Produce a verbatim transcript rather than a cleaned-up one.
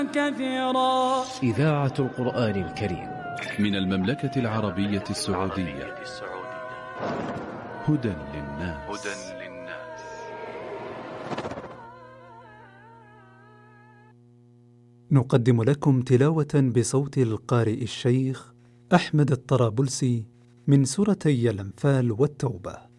كثيرا. إذاعة القرآن الكريم من المملكة العربية السعودية. هدى للناس. نقدم لكم تلاوة بصوت القارئ الشيخ أحمد الطرابلسي من سورتي الأنفال والتوبة.